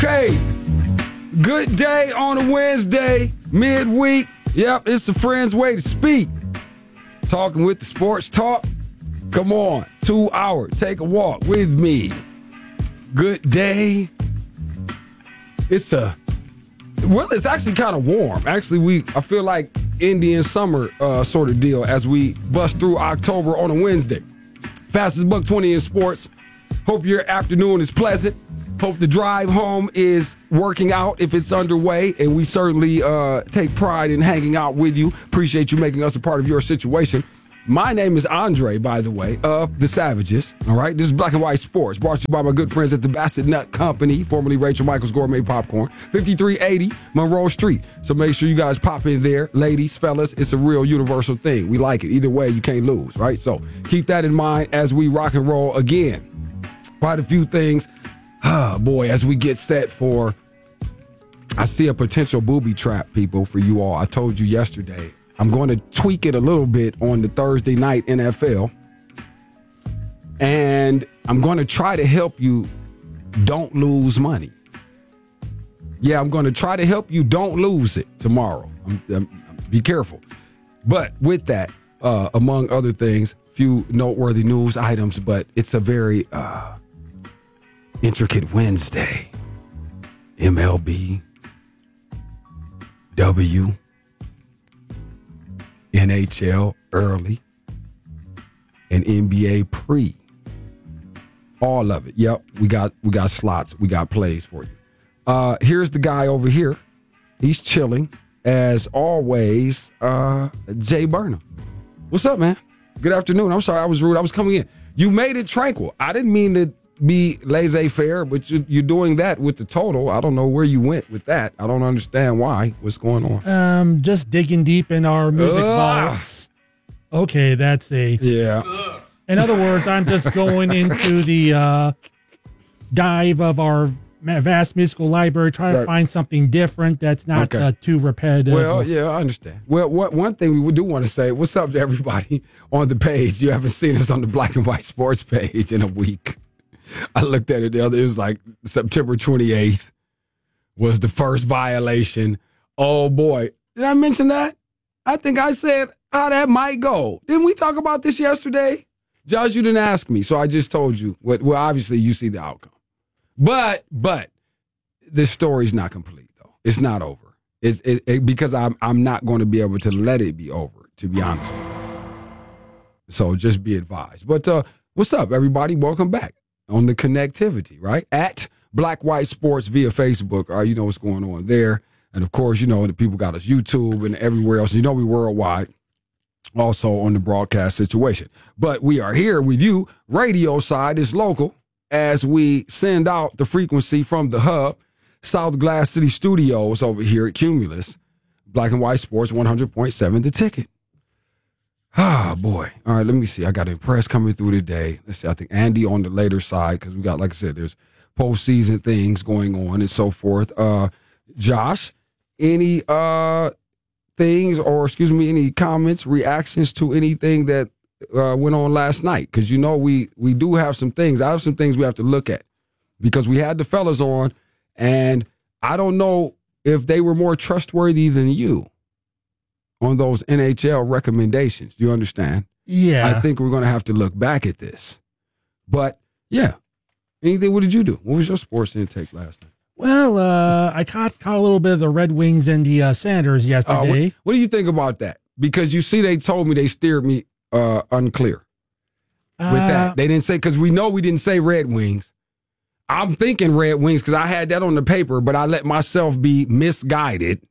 Okay, good day on a Wednesday, midweek. Yep, it's a friend's way to speak. Talking with the sports talk. Come on, 2 hours, take a walk with me. Good day. It's actually kind of warm. Actually, I feel like Indian summer sort of deal as we bust through October on a Wednesday. Fastest buck 20 in sports. Hope your afternoon is pleasant. Hope the drive home is working out if it's underway. And we certainly take pride in hanging out with you. Appreciate you making us a part of your situation. My name is Andre, by the way, of The Savages. All right, this is Black and White Sports, brought to you by my good friends at the Bassett Nut Company, formerly Rachel Michaels Gourmet Popcorn, 5380 Monroe Street. So make sure you guys pop in there. Ladies, fellas, it's a real universal thing. We like it. Either way, you can't lose, right? So keep that in mind as we rock and roll again. Quite a few things. As we get set for, I see a potential booby trap, people, for you all. I told you yesterday. I'm going to tweak it a little bit on the Thursday night NFL. And I'm going to try to help you don't lose money. Yeah, I'm going to try to help you don't lose it tomorrow. Be careful. But with that, among other things, few noteworthy news items, but it's a very intricate Wednesday. MLB, W, NHL early, and NBA pre. All of it. Yep, we got slots. We got plays for you. Here's the guy over here. He's chilling as always. Jay Burnham. What's up, man? Good afternoon. I'm sorry I was rude. I was coming in. You made it tranquil. I didn't mean to be laissez-faire, but you're doing that with the total. I don't know where you went with that. I don't understand why. What's going on? Just digging deep in our music vaults. Okay, that's a... Yeah. In other words, I'm just going into the dive of our vast musical library, trying to find something different that's not too repetitive. Well, yeah, I understand. Well, one thing we do want to say, what's up to everybody on the page? You haven't seen us on the Black and White Sports page in a week. I looked at it the other. It was like September 28th was the first violation. Oh boy, did I mention that? I think I said how that might go. Didn't we talk about this yesterday? Josh, you didn't ask me, so I just told you. Well, obviously you see the outcome, but this story's not complete though. It's not over. It's because I'm not going to be able to let it be over. To be honest with you. So just be advised. But what's up, everybody? Welcome back. On the connectivity, right? At Black White Sports via Facebook. You know what's going on there. And of course, you know, the people got us YouTube and everywhere else. You know, we worldwide. Also on the broadcast situation. But we are here with you. Radio side is local as we send out the frequency from the hub. South Glass City Studios over here at Cumulus. Black and White Sports 100.7 The Ticket. Ah, boy. All right, let me see. I got Impress coming through today. Let's see. I think Andy on the later side because we got, like I said, there's postseason things going on and so forth. Josh, any things or, any comments, reactions to anything that went on last night? Because, you know, we do have some things. I have some things we have to look at because we had the fellas on, and I don't know if they were more trustworthy than you on those NHL recommendations. Do you understand? Yeah. I think we're going to have to look back at this. But, yeah. Anything, what did you do? What was your sports intake last night? Well, I caught a little bit of the Red Wings and the Senators yesterday. What do you think about that? Because you see, they told me they steered me unclear with that. They didn't say, because we know we didn't say Red Wings. I'm thinking Red Wings because I had that on the paper, but I let myself be misguided.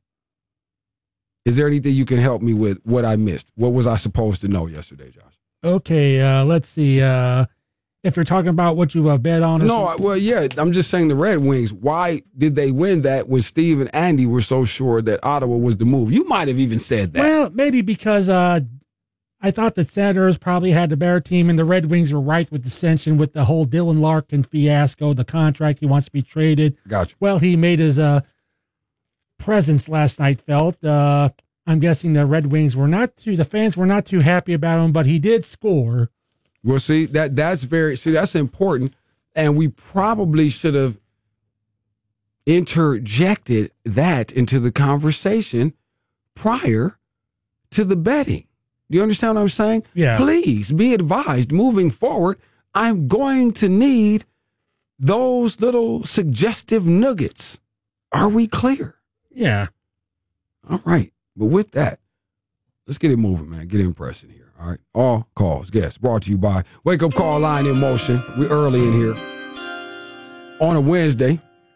Is there anything you can help me with what I missed? What was I supposed to know yesterday, Josh? Okay, let's see. If you're talking about what you bet on. I'm just saying the Red Wings. Why did they win that when Steve and Andy were so sure that Ottawa was the move? You might have even said that. Well, maybe because I thought the Senators probably had the better team, and the Red Wings were right with dissension with the whole Dylan Larkin fiasco, the contract, he wants to be traded. Gotcha. Well, he made his presence last night felt. I'm guessing the Red Wings the fans were not too happy about him, but he did score. Well, see, that's important. And we probably should have interjected that into the conversation prior to the betting. Do you understand what I'm saying? Yeah. Please be advised moving forward, I'm going to need those little suggestive nuggets. Are we clear? Yeah. All right. But with that, let's get it moving, man. Get it in pressing here. All right. All calls, guests, brought to you by Wake Up Call Line in Motion. We're early in here on a Wednesday.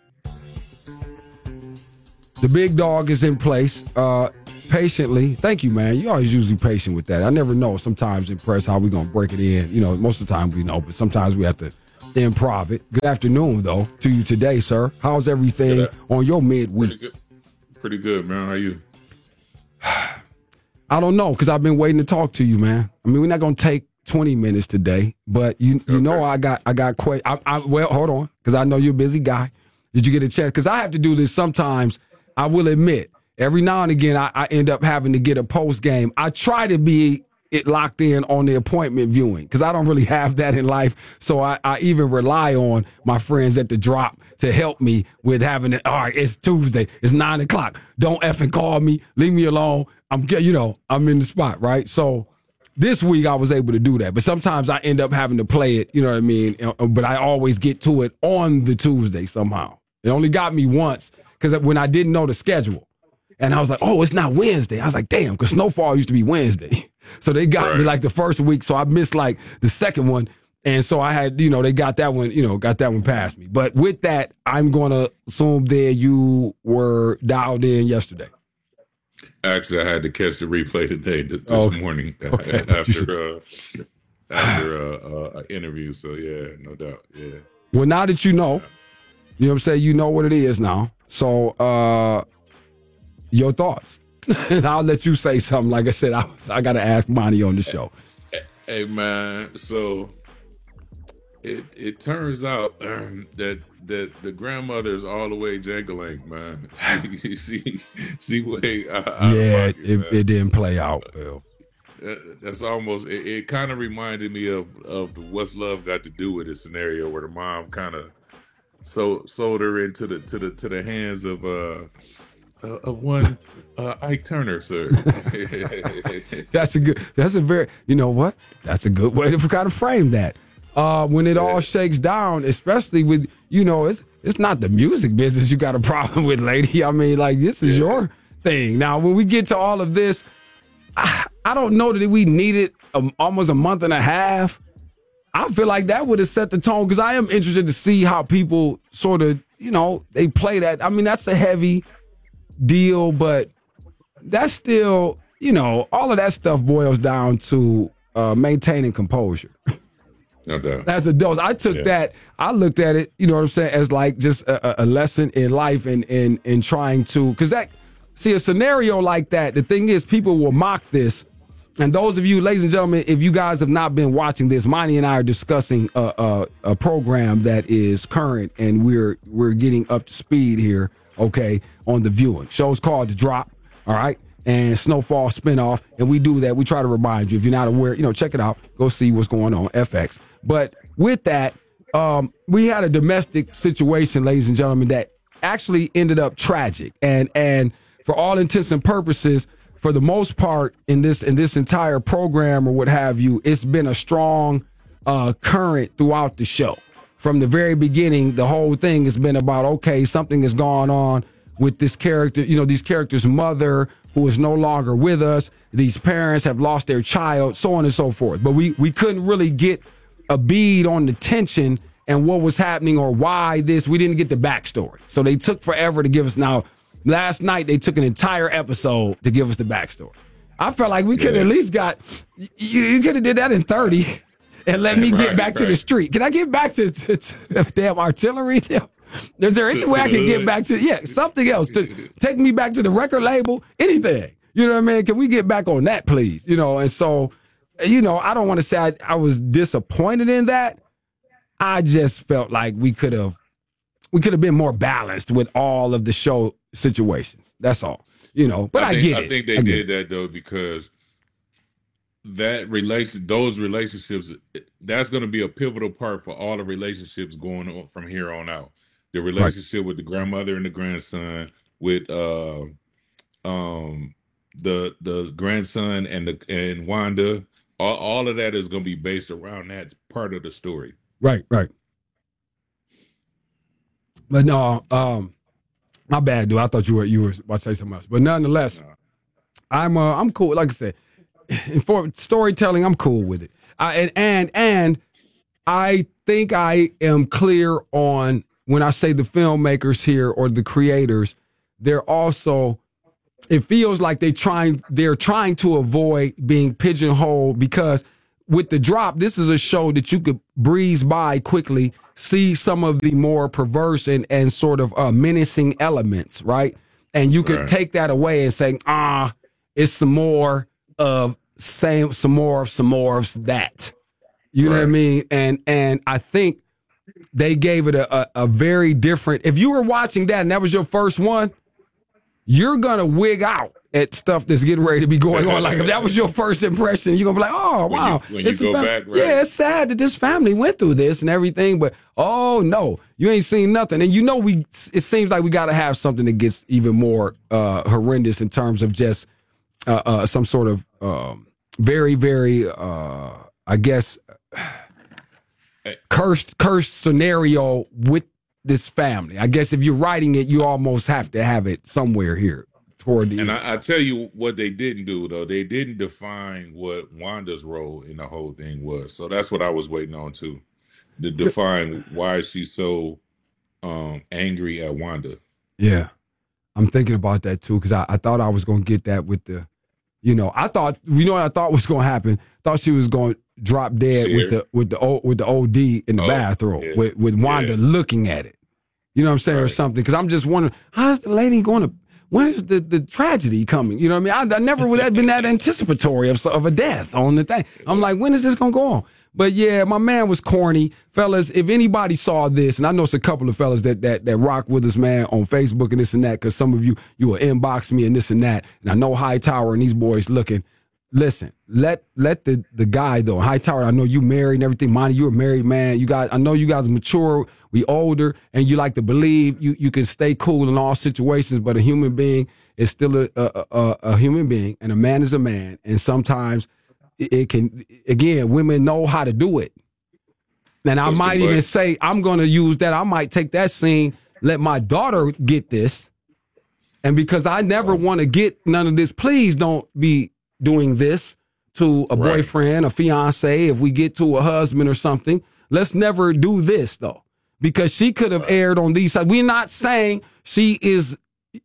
The big dog is in place. Patiently. Thank you, man. You always usually patient with that. I never know sometimes in press how we going to break it in. You know, most of the time we know, but sometimes we have to improv it. Good afternoon, though, to you today, sir. How's everything on your midweek? Pretty good, man. How are you? I don't know, because I've been waiting to talk to you, man. I mean, we're not going to take 20 minutes today, but you know I got questions. Well, hold on, because I know you're a busy guy. Did you get a chance? Because I have to do this sometimes, I will admit. Every now and again, I end up having to get a post game. I try to be locked in on the appointment viewing because I don't really have that in life. So I even rely on my friends at the drop to help me with having it. All right, it's Tuesday. It's 9 o'clock. Don't effing call me. Leave me alone. I'm in the spot, right? So this week I was able to do that. But sometimes I end up having to play it, you know what I mean? But I always get to it on the Tuesday somehow. It only got me once because when I didn't know the schedule. And I was like, oh, it's not Wednesday. I was like, damn, because Snowfall used to be Wednesday. So they got me like the first week. So I missed like the second one. And so I had, they got that one past me. But with that, I'm going to assume that you were dialed in yesterday. Actually, I had to catch the replay today, this morning after an interview. So, yeah, no doubt. Yeah. Well, now that you know what I'm saying? You know what it is now. So, your thoughts. And I'll let you say something. Like I said, I got to ask Monty on the show. Hey, man. So it turns out that the grandmother is all the way jangling, man. she way out of pocket, it didn't play out, Bill. That's almost. It kind of reminded me of What's Love Got to Do with It scenario where the mom kind of sold her into the hands of one Ike Turner, sir. That's a very, that's a good way to kind of frame that. When it all shakes down, especially with, it's not the music business you got a problem with, lady. I mean, like, this is your thing. Now, when we get to all of this, I don't know that we needed almost a month and a half. I feel like that would have set the tone because I am interested to see how people sort of, they play that. I mean, that's a heavy deal, but that's still, all of that stuff boils down to maintaining composure. No doubt. That's a dose. I took that. I looked at it, you know what I'm saying, as like just a lesson in life and in trying to, because a scenario like that, the thing is, people will mock this. And those of you, ladies and gentlemen, if you guys have not been watching this, Monty and I are discussing a program that is current, and we're getting up to speed here. Okay, on the viewing. Show's called The Drop, all right? And Snowfall spinoff, and we do that. We try to remind you. If you're not aware, check it out. Go see what's going on, FX. But with that, we had a domestic situation, ladies and gentlemen, that actually ended up tragic. And for all intents and purposes, for the most part, in this entire program or what have you, it's been a strong current throughout the show. From the very beginning, the whole thing has been about, okay, something has gone on with this character, these characters' mother who is no longer with us. These parents have lost their child, so on and so forth. But we couldn't really get a bead on the tension and what was happening or why this. We didn't get the backstory. So they took forever to give us. Now, last night, they took an entire episode to give us the backstory. I felt like we could at least you could have did that in 30. And let me get back to the street. Can I get back to damn artillery? Is there any way I can get back to, something else? To take me back to the record label? Anything. You know what I mean? Can we get back on that, please? And so, I don't want to say I was disappointed in that. I just felt like we could have been more balanced with all of the show situations. That's all. But I get it. I think they did that, though, because those relationships, that's going to be a pivotal part for all the relationships going on from here on out. the relationship with the grandmother and the grandson, with the grandson and Wanda. All of that is going to be based around that part of the story. Right. But no, my bad, dude. I thought you were about to say something else. But nonetheless, I'm cool. Like I said, for storytelling, I'm cool with it. And I think I am clear on when I say the filmmakers here or the creators, they're also, it feels like they're trying to avoid being pigeonholed, because with The Drop, this is a show that you could breeze by quickly, see some of the more perverse and sort of menacing elements, right? And you could take that away and say, it's some more of that. You know what I mean? And I think they gave it a very different, if you were watching that and that was your first one, you're going to wig out at stuff that's getting ready to be going on. Like if that was your first impression, you're going to be like, oh, wow. When you go back, right? Yeah, it's sad that this family went through this and everything, but oh no, you ain't seen nothing. And it seems like we got to have something that gets even more horrendous in terms of just some sort of very, very, I guess, cursed scenario with this family. I guess if you're writing it, you almost have to have it somewhere here toward the end. And I tell you what they didn't do, though. They didn't define what Wanda's role in the whole thing was. So that's what I was waiting on, too. To define why she's so angry at Wanda. Yeah. I'm thinking about that, too, because I thought I was going to get that with the, I thought, what I thought was going to happen? Thought she was going to drop dead with the OD in the bathroom with Wanda looking at it. You know what I'm saying, or something? Because I'm just wondering, how's the lady going to? When is the tragedy coming? You know what I mean? I never would have been that anticipatory of a death on the thing. I'm like, when is this going to go on? But yeah, my man was corny, fellas. If anybody saw this, and I know it's a couple of fellas that rock with us, man, on Facebook and this and that, because some of you will inbox me and this and that, and I know Hightower and these boys looking. Listen, let the guy though, Hightower, I know you married and everything. Monty, you're a married man. You guys, I know you guys are mature, we older, and you like to believe you can stay cool in all situations, but a human being is still a human being, and a man is a man. And sometimes it can, again, women know how to do it. And I might even say, I'm going to use that. I might take that scene, let my daughter get this. And because I never want to get none of this, please don't be doing this to a boyfriend, a fiance. If we get to a husband or something, let's never do this though, because she could have erred on these sides. We're not saying she is,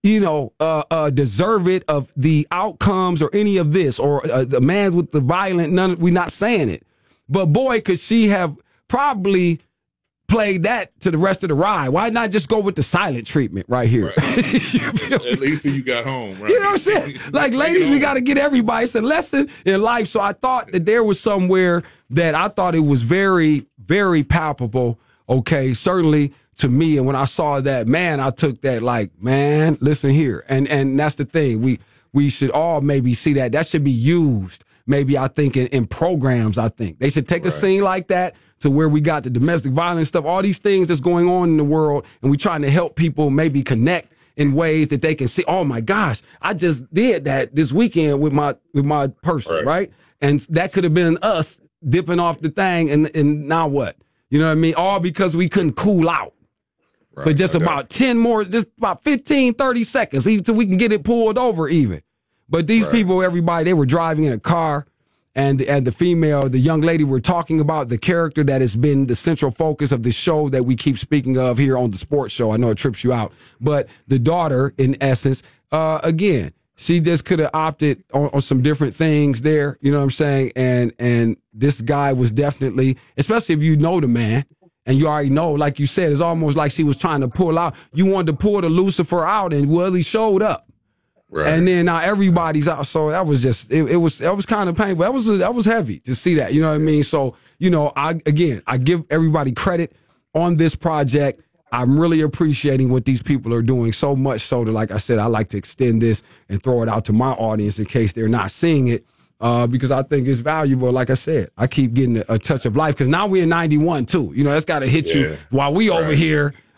deserved of the outcomes or any of this, or the man with the violent. We're not saying it, but boy, could she have probably played that to the rest of the ride. Why not just go with the silent treatment right here? Right. At least till you got home, right? You know what I'm saying? Like, ladies, we got to get everybody. It's a lesson in life. So I thought that there was somewhere that I thought it was very, very palpable. Okay, certainly to me. And when I saw that, man, I took that like, man, listen here. And that's the thing. We should all maybe see that. That should be used. Maybe I think in programs, I think they should take a scene like that to where we got the domestic violence stuff, all these things that's going on in the world, and we trying to help people maybe connect in ways that they can see, oh my gosh, I just did that this weekend with my person, right? And that could have been us dipping off the thing, and now what? You know what I mean? All because we couldn't cool out for just about 10 more, just about 15, 30 seconds, even till we can get it pulled over even. But these people, everybody, they were driving in a car. And the female, the young lady, we're talking about the character that has been the central focus of the show that we keep speaking of here on the sports show. I know it trips you out, but the daughter, in essence, again, she just could have opted on some different things there. You know what I'm saying? And this guy was definitely, especially if you know the man and you already know, like you said, it's almost like she was trying to pull out. You wanted to pull the Lucifer out, and well, he showed up. Right. And then now everybody's out. So that was just, it was kind of painful. That was heavy to see that. You know what I mean? So, I give everybody credit on this project. I'm really appreciating what these people are doing, so much so that, like I said, I like to extend this and throw it out to my audience in case they're not seeing it, because I think it's valuable. Like I said, I keep getting a touch of life, because now we're in 91 too. That's got to hit you while we over here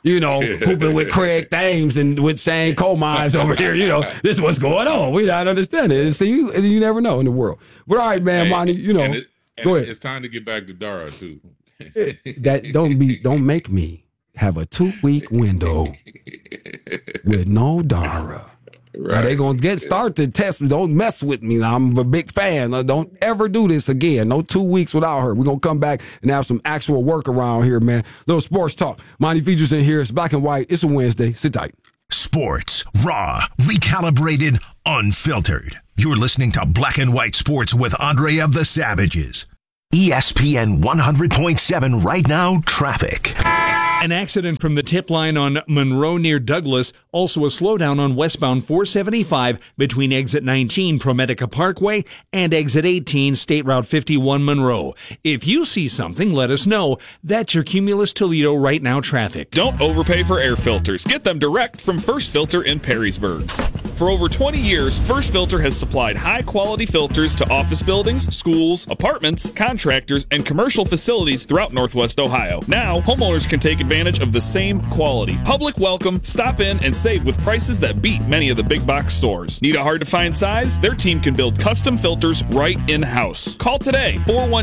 hooping with Craig Thames and with Shane Coleman over here. This is what's going on. We don't understand it. See, you never know in the world. But all right, man, Monty, go ahead. It's time to get back to Dara too. Don't make me have a 2-week window with no Dara. Right. Now they gonna start to test me. Don't mess with me. I'm a big fan. Don't ever do this again. No 2 weeks without her. We're gonna come back and have some actual work around here, man. Little sports talk. Monty Features in here. It's black and white. It's a Wednesday. Sit tight. Sports, raw, recalibrated, unfiltered. You're listening to Black and White Sports with Andre of the Savages. ESPN 100.7 right now, traffic. An accident from the tip line on Monroe near Douglas. Also a slowdown on westbound 475 between exit 19 ProMedica Parkway and exit 18 State Route 51 Monroe. If you see something, let us know. That's your Cumulus Toledo right now traffic. Don't overpay for air filters. Get them direct from First Filter in Perrysburg. For over 20 years, First Filter has supplied high-quality filters to office buildings, schools, apartments, contractors, and commercial facilities throughout Northwest Ohio. Now, homeowners can take advantage of the same quality. Public welcome, stop in, and save with prices that beat many of the big box stores. Need a hard-to-find size? Their team can build custom filters right in-house. Call today,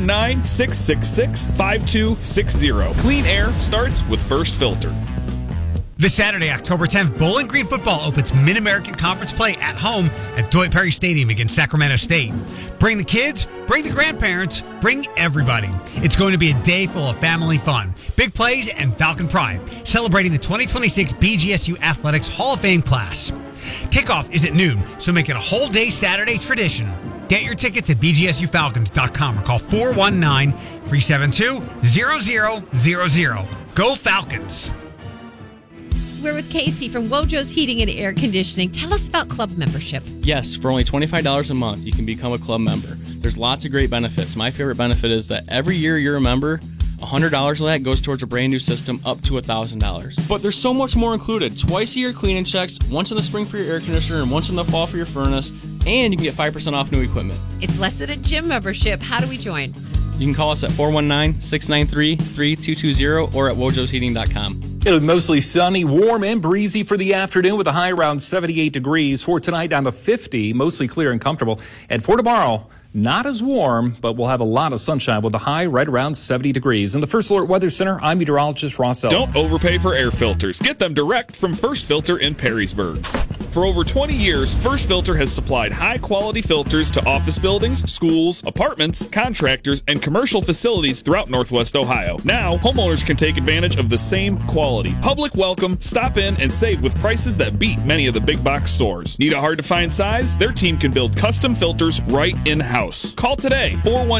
419-666-5260. Clean air starts with First Filter. This Saturday, October 10th, Bowling Green football opens Mid-American Conference play at home at Dwight Perry Stadium against Sacramento State. Bring the kids, bring the grandparents, bring everybody. It's going to be a day full of family fun, big plays, and Falcon pride, celebrating the 2026 BGSU Athletics Hall of Fame class. Kickoff is at noon, so make it a whole day Saturday tradition. Get your tickets at bgsufalcons.com or call 419-372-0000. Go Falcons! We're with Casey from Wojo's Heating and Air Conditioning. Tell us about club membership. Yes, for only $25 a month, you can become a club member. There's lots of great benefits. My favorite benefit is that every year you're a member, $100 of that goes towards a brand new system up to $1,000. But there's so much more included. Twice a year cleaning checks, once in the spring for your air conditioner and once in the fall for your furnace, and you can get 5% off new equipment. It's less than a gym membership. How do we join? You can call us at 419-693-3220 or at wojosheating.com. It'll be mostly sunny, warm, and breezy for the afternoon with a high around 78 degrees. For tonight, down to 50, mostly clear and comfortable. And for tomorrow, not as warm, but we'll have a lot of sunshine with a high right around 70 degrees. In the First Alert Weather Center, I'm meteorologist Ross Elton. Don't overpay for air filters. Get them direct from First Filter in Perrysburg. For over 20 years, First Filter has supplied high-quality filters to office buildings, schools, apartments, contractors, and commercial facilities throughout Northwest Ohio. Now, homeowners can take advantage of the same quality. Public welcome, stop in, and save with prices that beat many of the big box stores. Need a hard-to-find size? Their team can build custom filters right in-house. Call today,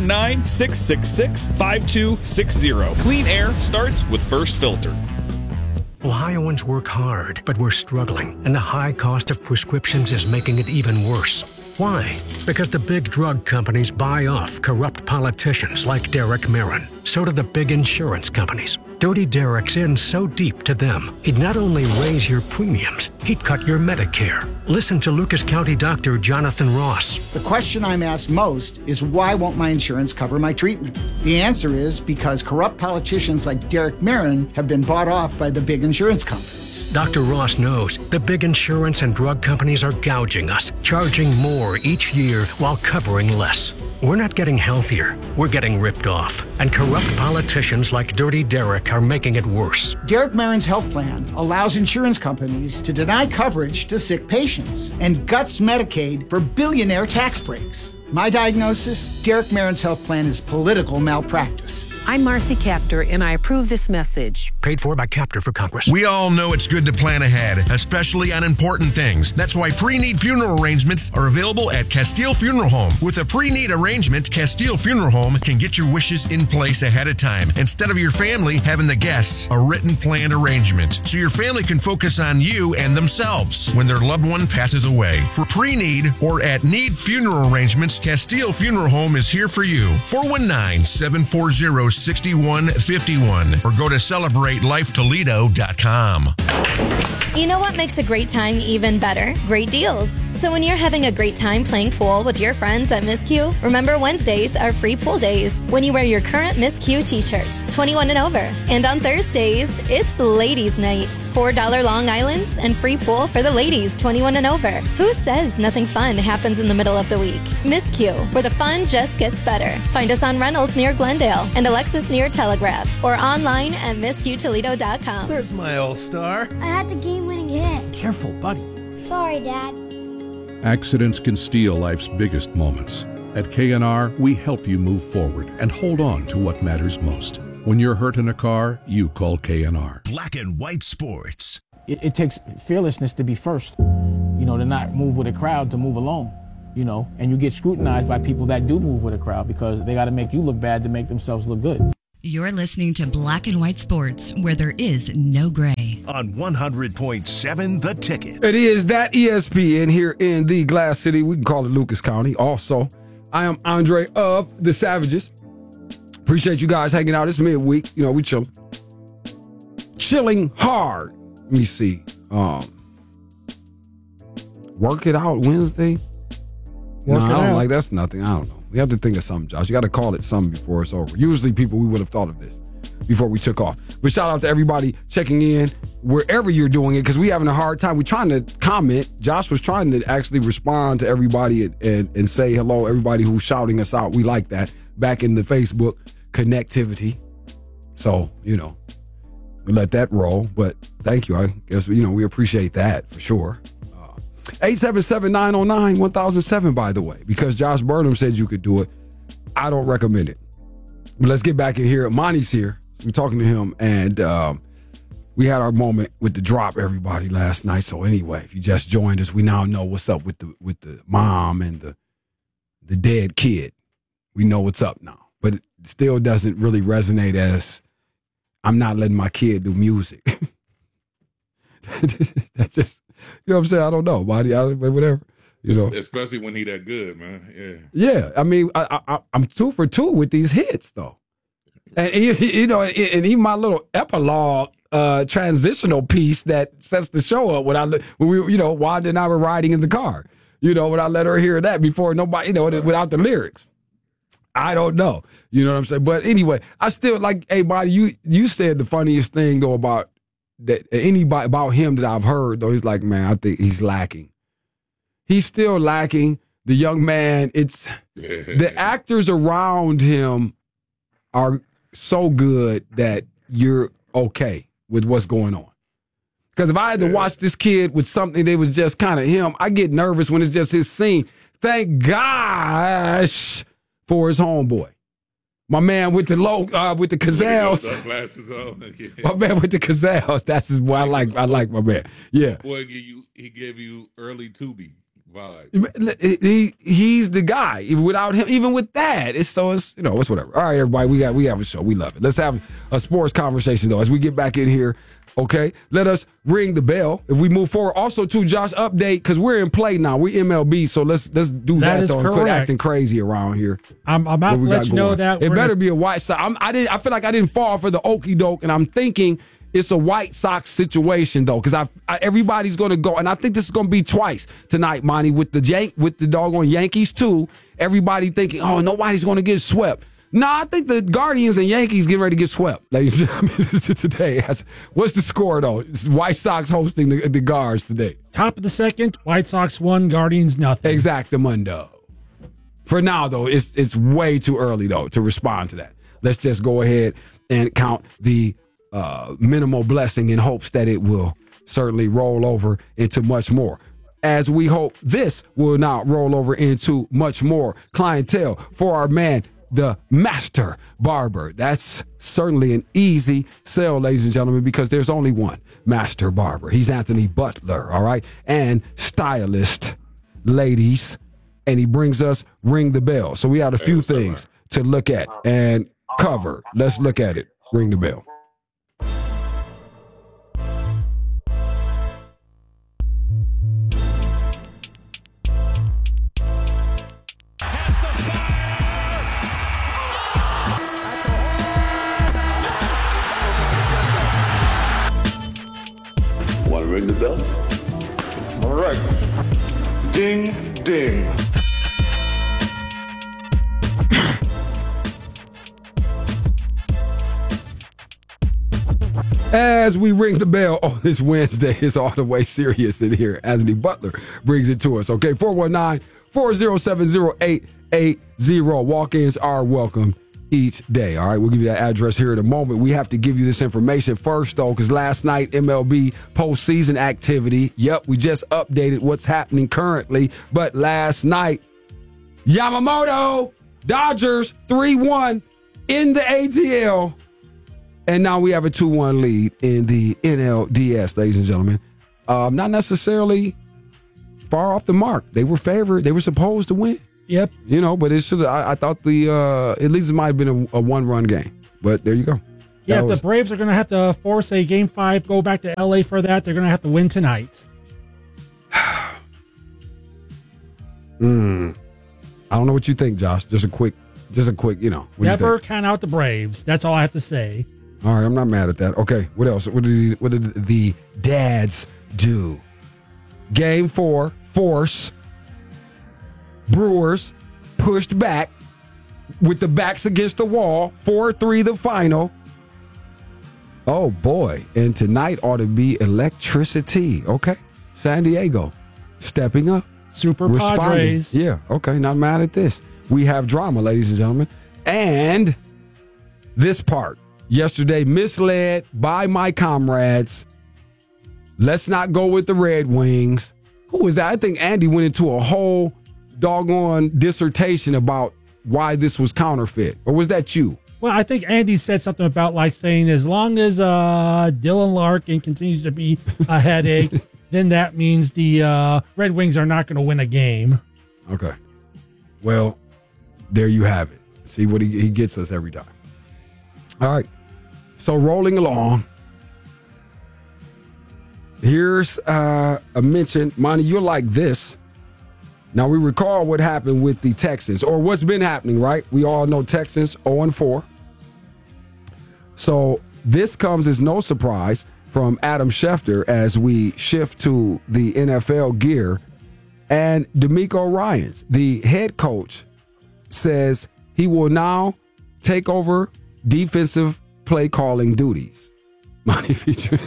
419-666-5260. Clean air starts with First Filter. Ohioans work hard, but we're struggling, and the high cost of prescriptions is making it even worse. Why? Because the big drug companies buy off corrupt politicians like Derek Marin. So do the big insurance companies. Dirty Derek's in so deep to them, he'd not only raise your premiums, he'd cut your Medicare. Listen to Lucas County Dr. Jonathan Ross. The question I'm asked most is, why won't my insurance cover my treatment? The answer is because corrupt politicians like Derek Marin have been bought off by the big insurance companies. Dr. Ross knows the big insurance and drug companies are gouging us, charging more each year while covering less. We're not getting healthier, we're getting ripped off. And corrupt politicians like Dirty Derek are making it worse. Derek Marin's health plan allows insurance companies to deny coverage to sick patients and guts Medicaid for billionaire tax breaks. My diagnosis, Derek Marin's health plan is political malpractice. I'm Marcy Kaptur, and I approve this message. Paid for by Kaptur for Congress. We all know it's good to plan ahead, especially on important things. That's why pre-need funeral arrangements are available at Castile Funeral Home. With a pre-need arrangement, Castile Funeral Home can get your wishes in place ahead of time, instead of your family having the guests a written planned arrangement, so your family can focus on you and themselves when their loved one passes away. For pre-need or at need funeral arrangements, Castile Funeral Home is here for you. 419-740-6151 or go to CelebrateLifeToledo.com. You know what makes a great time even better? Great deals. So when you're having a great time playing pool with your friends at Miss Q, remember Wednesdays are free pool days when you wear your current Miss Q t-shirt, 21 and over. And on Thursdays, it's Ladies Night. $4 Long Islands and free pool for the ladies, 21 and over. Who says nothing fun happens in the middle of the week? Miss Q, where the fun just gets better. Find us on Reynolds near Glendale and Alexis near Telegraph or online at MissQToledo.com. There's my all-star. I had the game-winning hit. Careful, buddy. Sorry, Dad. Accidents can steal life's biggest moments. At KNR, we help you move forward and hold on to what matters most. When you're hurt in a car, you call KNR. Black and White Sports. It takes fearlessness to be first, to not move with a crowd, to move alone, and you get scrutinized by people that do move with a crowd because they got to make you look bad to make themselves look good. You're listening to Black and White Sports, where there is no gray. On 100.7 The Ticket. It is that ESPN here in the Glass City. We can call it Lucas County. Also, I am Andre of the Savages. Appreciate you guys hanging out. It's midweek. We chilling. Chilling hard. Let me see. Work it out Wednesday. I don't like that's nothing. I don't know. We have to think of something, Josh. You got to call it something before it's over. Usually we would have thought of this before we took off. But shout out to everybody checking in wherever you're doing it because we're having a hard time. We're trying to comment. Josh was trying to actually respond to everybody and say hello, everybody who's shouting us out. We like that back in the Facebook connectivity. So, we let that roll. But thank you. I guess, we appreciate that for sure. 877-909-1007, by the way, because Josh Burnham said you could do it. I don't recommend it. But let's get back in here. Monty's here. We're talking to him, and we had our moment with the drop, everybody, last night. So anyway, if you just joined us, we now know what's up with the mom and the dead kid. We know what's up now. But it still doesn't really resonate as I'm not letting my kid do music. That's just... You know what I'm saying? I don't know, buddy. Whatever. Especially when he that good, man. Yeah. Yeah. I mean, I'm 2 for 2 with these hits, though. And and even my little epilogue transitional piece that sets the show up when we Wanda and I were riding in the car. When I let her hear that before nobody, without the lyrics. I don't know. You know what I'm saying? But anyway, I still like, hey, buddy, you said the funniest thing though about that anybody about him that I've heard, though, he's like, man, I think he's lacking. He's still lacking. The young man, the actors around him are so good that you're okay with what's going on. Because if I had to watch this kid with something that was just kind of him, I get nervous when it's just his scene. Thank gosh for his homeboy. My man with the with the Cazales. Sunglasses on. Yeah. My man with the Cazales. That's his boy. I like my man. Yeah. Boy, he gave you early Tubi vibes. He's the guy. Without him, even with that, it's whatever. All right, everybody, we have a show. We love it. Let's have a sports conversation though as we get back in here. Okay, let us ring the bell if we move forward. Also, too, Josh, update because we're in play now. We MLB, so let's do that though. And quit acting crazy around here. I'm about to let you know that it better be a White Sox. I feel like I didn't fall for the okie doke, and I'm thinking it's a White Sox situation though, because everybody's going to go, and I think this is going to be twice tonight, Monty, with the doggone Yankees too. Everybody thinking, oh, nobody's going to get swept. No, I think the Guardians and Yankees getting ready to get swept. Today. What's the score, though? It's White Sox hosting the Guards today. Top of the second, White Sox 1, Guardians nothing. Exactamundo. For now, though, it's way too early, though, to respond to that. Let's just go ahead and count the minimal blessing in hopes that it will certainly roll over into much more. As we hope this will now roll over into much more clientele for our man, the Master Barber. That's certainly an easy sell, ladies and gentlemen, because there's only one Master Barber. He's Anthony Butler, all right? And stylist, ladies. And he brings us Ring the Bell. So we had a few things to look at and cover. Let's look at it. Ring the bell. ring the bell? All right. Ding, ding. As we ring the bell on this Wednesday, it's all the way serious in here. Anthony Butler brings it to us. Okay, 419-407-0880. Walk-ins are welcome each day. All right, we'll give you that address here in a moment. We have to give you this information first, though, because last night, MLB postseason activity. Yep, we just updated what's happening currently. But last night, Yamamoto, Dodgers 3-1 in the ATL. And now we have a 2-1 lead in the NLDS, ladies and gentlemen. Not necessarily far off the mark. They were favored. They were supposed to win. Yep. You know, but it should. I thought at least it might have been a one-run game. But there you go. Yeah, if the Braves are going to have to force a Game 5, go back to L.A. for that, they're going to have to win tonight. I don't know what you think, Josh. Just a quick, you know. Never count out the Braves. That's all I have to say. All right, I'm not mad at that. Okay, what else? What did the dads do? Game 4, force. Brewers pushed back with the backs against the wall. 4-3 the final. Oh, boy. And tonight ought to be electricity. Okay. San Diego stepping up. Super responding. Padres. Yeah, okay. Not mad at this. We have drama, ladies and gentlemen. And this part. Yesterday, misled by my comrades. Let's not go with the Red Wings. Who was that? I think Andy went into a whole doggone dissertation about why this was counterfeit. Or was that you? Well, I think Andy said something about like saying as long as Dylan Larkin continues to be a headache, then that means the Red Wings are not going to win a game. Okay. Well, there you have it. See what he gets us every time. All right. So rolling along. Here's a mention. Monty, you're like this. Now, we recall what happened with the Texans, or what's been happening, right? We all know Texans 0-4. So this comes as no surprise from Adam Schefter as we shift to the NFL gear. And DeMeco Ryans, the head coach, says he will now take over defensive play calling duties. Monty feature.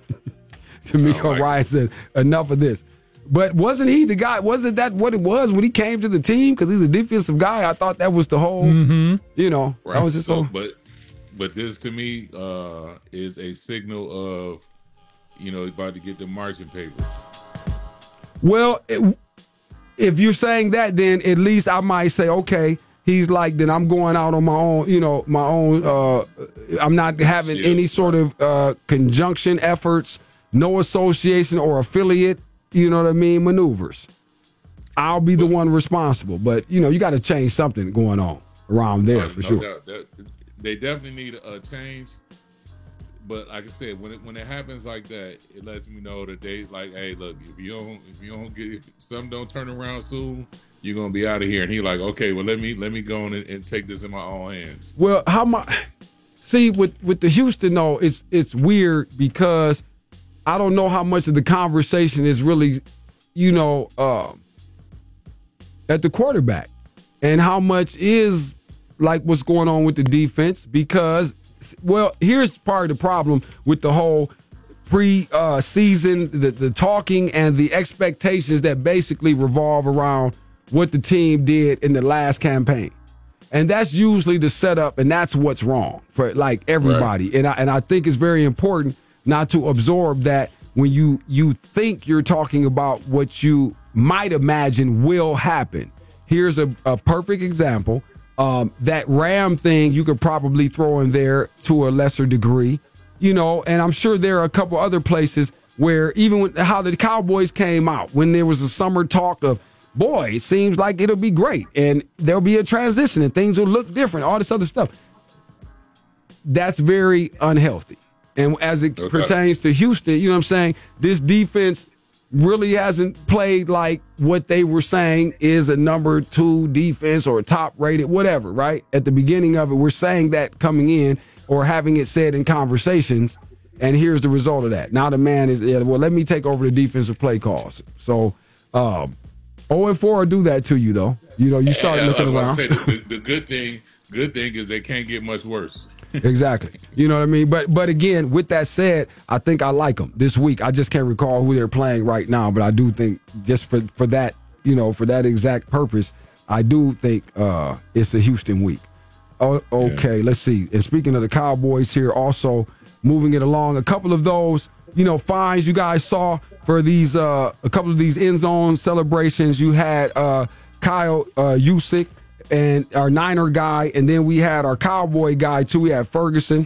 DeMeco Ryans said, enough of this. But wasn't he the guy? Wasn't that what it was when he came to the team? Because he's a defensive guy. I thought that was the whole, you know, right. That was just so. But this to me is a signal of, you know, about to get the margin papers. Well, if you're saying that, then at least I might say, okay, he's like, then I'm going out on my own, you know, I'm not having any sort of conjunction efforts, no association or affiliate, you know what I mean, maneuvers. I'll be the one responsible. But, you know, you got to change something going on around there for sure. They definitely need a change. But like I said, when it happens like that, it lets me know that they like, hey, look, if something don't turn around soon, you're gonna be out of here. And he like, okay, well let me go on and take this in my own hands. Well, see with the Houston though, it's weird because I don't know how much of the conversation is really, you know, at the quarterback, and how much is like what's going on with the defense because. Well, here's part of the problem with the whole pre-season, the talking and the expectations that basically revolve around what the team did in the last campaign. And that's usually the setup, and that's what's wrong for like everybody. Right. And I think it's very important not to absorb that when you think you're talking about what you might imagine will happen. Here's a perfect example. That Ram thing you could probably throw in there to a lesser degree, you know, and I'm sure there are a couple other places where even with how the Cowboys came out, when there was a summer talk of, boy, it seems like it'll be great and there'll be a transition and things will look different, all this other stuff. That's very unhealthy. And as it pertains to Houston, you know what I'm saying? This defense really hasn't played like what they were saying is a number 2 defense or top rated, whatever, right? At the beginning of it, we're saying that coming in or having it said in conversations. And here's the result of that. Now the man is, well, let me take over the defensive play calls. So 0-4 will do that to you, though. You start looking around. The good thing is they can't get much worse. Exactly. You know what I mean? But again, with that said, I think I like them this week. I just can't recall who they're playing right now, but I do think just for that, for that exact purpose, I do think it's a Houston week. Oh, okay, let's see. And speaking of the Cowboys here, also moving it along, a couple of those, fines you guys saw for these, a couple of these end zone celebrations. You had Kyle Juszczyk, and our Niner guy, and then we had our Cowboy guy too. We had Ferguson,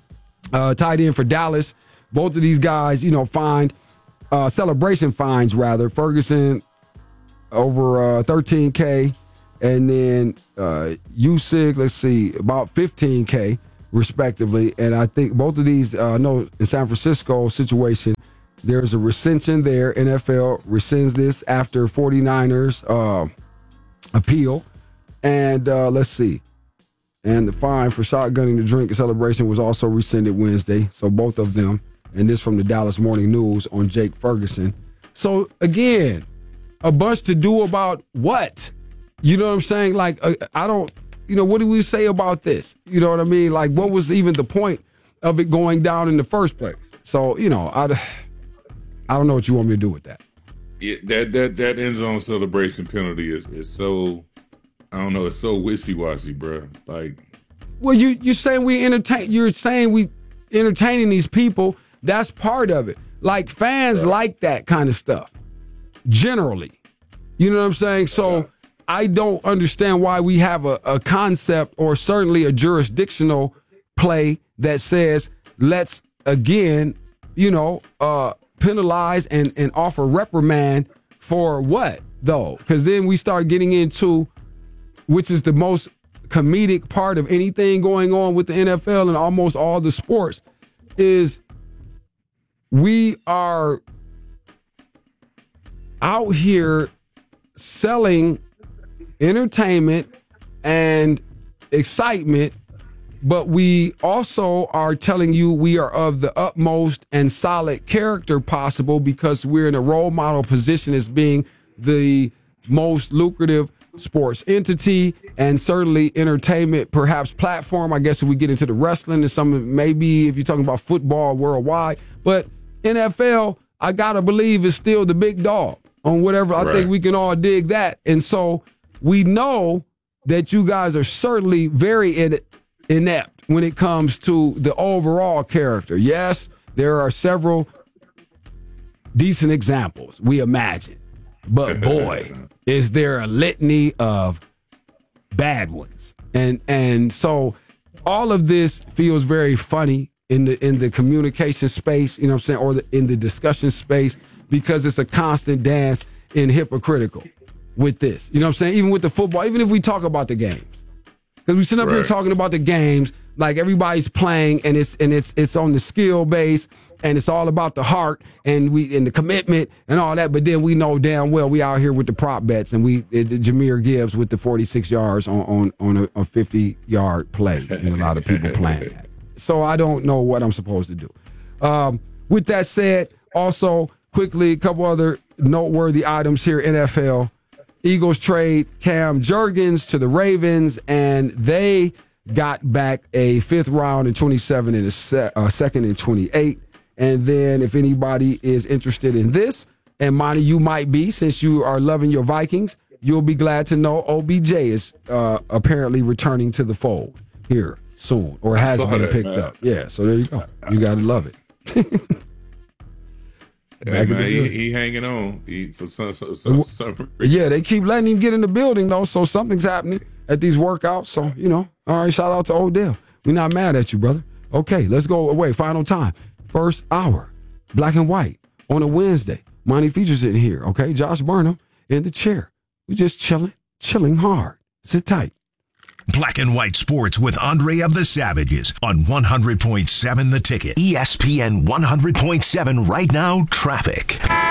tight end for Dallas. Both of these guys, fined, celebration fines rather. Ferguson over $13K, and then Juszczyk, let's see, about $15K respectively. And I think both of these, in San Francisco situation, there's a rescission there. NFL rescinds this after 49ers appeal. And let's see. And the fine for shotgunning the drink celebration was also rescinded Wednesday. So both of them. And this from the Dallas Morning News on Jake Ferguson. So again, a bunch to do about what? You know what I'm saying? Like, I don't, what do we say about this? You know what I mean? Like, what was even the point of it going down in the first place? So, I don't know what you want me to do with that. Yeah, that end zone celebration penalty is so... I don't know. It's so wishy-washy, bro. Like, well, you're saying we entertain. You're saying we entertaining these people. That's part of it. Like fans like that kind of stuff. Generally, you know what I'm saying. So I don't understand why we have a concept or certainly a jurisdictional play that says let's again, penalize and offer reprimand for what though? Because then we start getting into, which is the most comedic part of anything going on with the NFL and almost all the sports, is we are out here selling entertainment and excitement, but we also are telling you we are of the utmost and solid character possible because we're in a role model position as being the most lucrative sports entity and certainly entertainment, perhaps platform. I guess if we get into the wrestling and some, maybe if you're talking about football worldwide, but NFL, I gotta believe is still the big dog on whatever. I think we can all dig that. And so we know that you guys are certainly very inept when it comes to the overall character. Yes, there are several decent examples, we imagine. But boy, is there a litany of bad ones. And so all of this feels very funny in the communication space, or in the discussion space, because it's a constant dance in hypocritical with this. You know what I'm saying? Even with the football, even if we talk about the games. Because we sit up here talking about the games like everybody's playing and it's on the skill base. And it's all about the heart and the commitment and all that. But then we know damn well we out here with the prop bets and Jahmyr Gibbs with the 46 yards on a 50-yard play, and a lot of people playing that. So I don't know what I'm supposed to do. With that said, also quickly, a couple other noteworthy items here. NFL Eagles trade Cam Jurgens to the Ravens, and they got back a 5th round in 27 and a second in 28. And then if anybody is interested in this, and Monty, you might be, since you are loving your Vikings, you'll be glad to know OBJ is apparently returning to the fold here soon, or has been picked up. Yeah, so there you go. You got to love it. Hey, man, he hanging on for some reason. Yeah, they keep letting him get in the building, though, so something's happening at these workouts. So, all right, shout out to Odell. We're not mad at you, brother. Okay, let's go away. Final time. First hour, Black and White on a Wednesday. Monty Features in here, okay? Josh Burnham in the chair. We just chilling hard. Sit tight. Black and White Sports with Andre of the Savages on 100.7 The Ticket. ESPN 100.7 right now, traffic.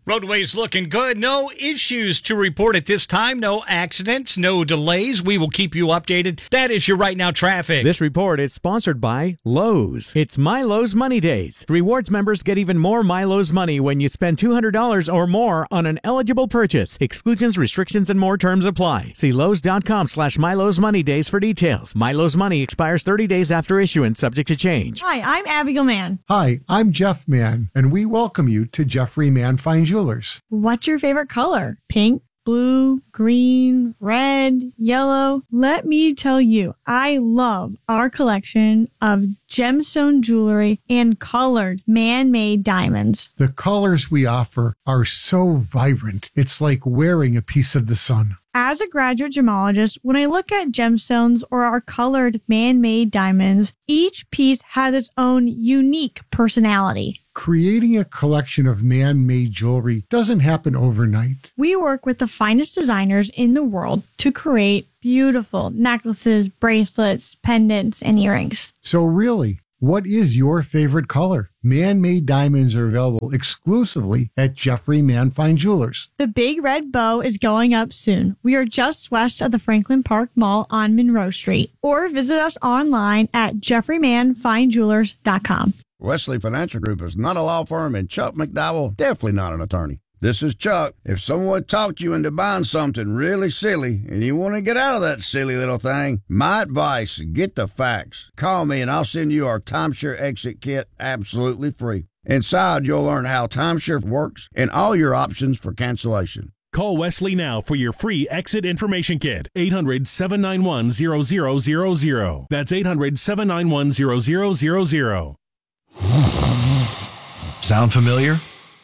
Roadways looking good. No issues to report at this time. No accidents, no delays. We will keep you updated. That is your Right Now traffic. This report is sponsored by Lowe's. It's MyLowe's Money Days. Rewards members get even more MyLowe's money when you spend $200 or more on an eligible purchase. Exclusions, restrictions, and more terms apply. See Lowe's.com/MyLowe's Money Days for details. MyLowe's Money expires 30 days after issuance, subject to change. Hi, I'm Abigail Mann. Hi, I'm Jeff Mann, and we welcome you to Jeffrey Mann Fine Jewelers. What's your favorite color? Pink, blue, green, red, yellow? Let me tell you, I love our collection of gemstone jewelry and colored man-made diamonds. The colors we offer are so vibrant, it's like wearing a piece of the sun. As a graduate gemologist, when I look at gemstones or our colored man-made diamonds, each piece has its own unique personality. Creating a collection of man-made jewelry doesn't happen overnight. We work with the finest designers in the world to create beautiful necklaces, bracelets, pendants, and earrings. So really, what is your favorite color? Man-made diamonds are available exclusively at Jeffrey Mann Fine Jewelers. The Big Red Bow is going up soon. We are just west of the Franklin Park Mall on Monroe Street. Or visit us online at jeffreymannfinejewelers.com. Wesley Financial Group is not a law firm, and Chuck McDowell definitely not an attorney. This is Chuck. If someone talked you into buying something really silly and you want to get out of that silly little thing, my advice, get the facts. Call me and I'll send you our timeshare exit kit absolutely free. Inside, you'll learn how timeshare works and all your options for cancellation. Call Wesley now for your free exit information kit. 800-791-0000. That's 800-791-0000. Sound familiar?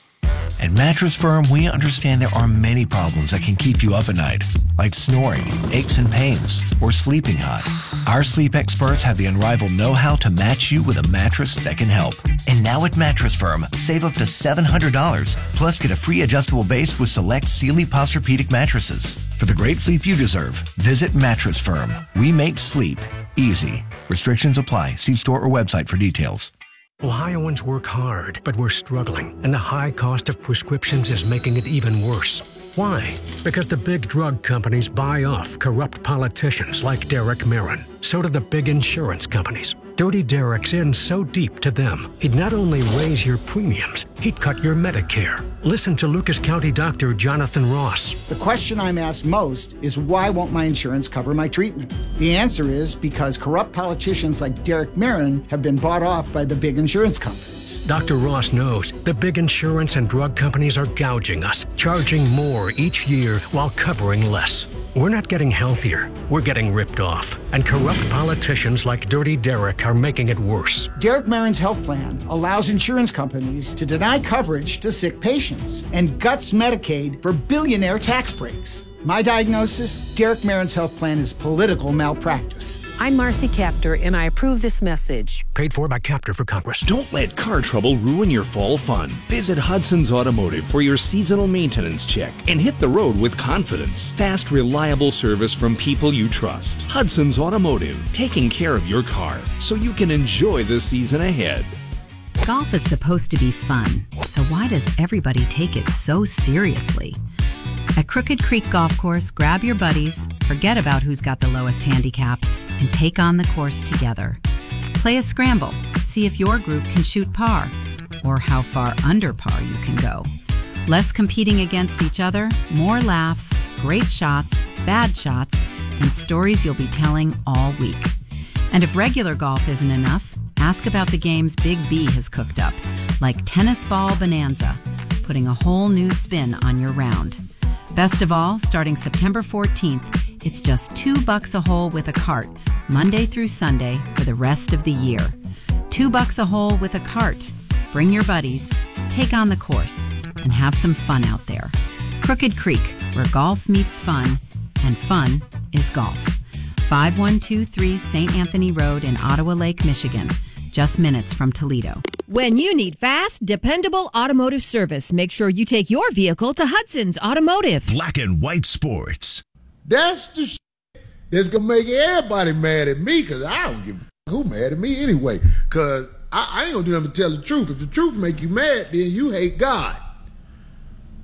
At Mattress Firm, we understand there are many problems that can keep you up at night, like snoring, aches and pains, or sleeping hot. Our sleep experts have the unrivaled know-how to match you with a mattress that can help. And now at Mattress Firm, save up to $700, plus get a free adjustable base with select Sealy Posturepedic mattresses. For the great sleep you deserve, visit Mattress Firm. We make sleep easy. Restrictions apply. See store or website for details. Ohioans work hard, but we're struggling, and the high cost of prescriptions is making it even worse. Why? Because the big drug companies buy off corrupt politicians like Derek Marin. So do the big insurance companies. Dirty Derek's in so deep to them, he'd not only raise your premiums, he'd cut your Medicare. Listen to Lucas County Dr. Jonathan Ross. The question I'm asked most is, why won't my insurance cover my treatment? The answer is because corrupt politicians like Derek Marin have been bought off by the big insurance companies. Dr. Ross knows the big insurance and drug companies are gouging us, charging more each year while covering less. We're not getting healthier, we're getting ripped off. And corrupt politicians like Dirty Derek are making it worse. Derek Marin's health plan allows insurance companies to deny coverage to sick patients and guts Medicaid for billionaire tax breaks. My diagnosis, Derek Marin's health plan is political malpractice. I'm Marcy Kaptur, and I approve this message. Paid for by Kaptur for Congress. Don't let car trouble ruin your fall fun. Visit Hudson's Automotive for your seasonal maintenance check and hit the road with confidence. Fast, reliable service from people you trust. Hudson's Automotive, taking care of your car so you can enjoy the season ahead. Golf is supposed to be fun, so why does everybody take it so seriously? At Crooked Creek Golf Course, grab your buddies, forget about who's got the lowest handicap, and take on the course together. Play a scramble, see if your group can shoot par, or how far under par you can go. Less competing against each other, more laughs, great shots, bad shots, and stories you'll be telling all week. And if regular golf isn't enough, ask about the games Big B has cooked up, like Tennis Ball Bonanza, putting a whole new spin on your round. Best of all, starting September 14th, it's just $2 a hole with a cart, Monday through Sunday for the rest of the year. $2 a hole with a cart. Bring your buddies, take on the course, and have some fun out there. Crooked Creek, where golf meets fun, and fun is golf. 5123 St. Anthony Road in Ottawa Lake, Michigan, just minutes from Toledo. When you need fast, dependable automotive service, make sure you take your vehicle to Hudson's Automotive. Black and White Sports. That's the shit that's going to make everybody mad at me, because I don't give a fuck who mad at me anyway, because I ain't going to do nothing but tell the truth. If the truth make you mad, then you hate God.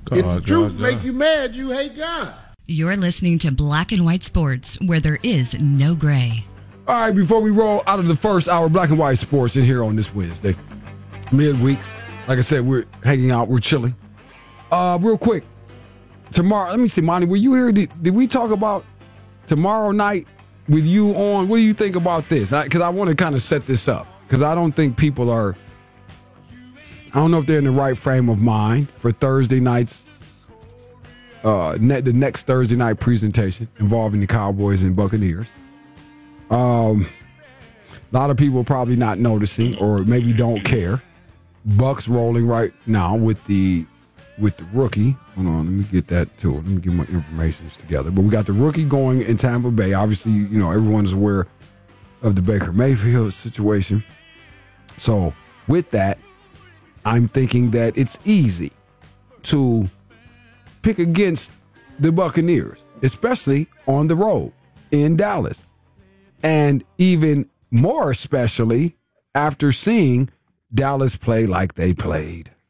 If the truth make you mad, you hate God. You're listening to Black and White Sports, where there is no gray. All right, before we roll out of the first hour, Black and White Sports in here on this Wednesday, midweek. Like I said, we're hanging out, we're chilling. Real quick, tomorrow, let me see, Monty, were you here? Did we talk about tomorrow night with you on? What do you think about this? Because I want to kind of set this up, because I don't think people are, I don't know if they're in the right frame of mind for Thursday night's, the next Thursday night presentation involving the Cowboys and Buccaneers. A lot of people probably not noticing or maybe don't care. Bucks rolling right now with the rookie. Hold on, let me get that too. Let me get my information together. But we got the rookie going in Tampa Bay. Obviously, you know, everyone is aware of the Baker Mayfield situation. So with that, I'm thinking that it's easy to pick against the Buccaneers, especially on the road in Dallas. And even more especially after seeing Dallas play like they played.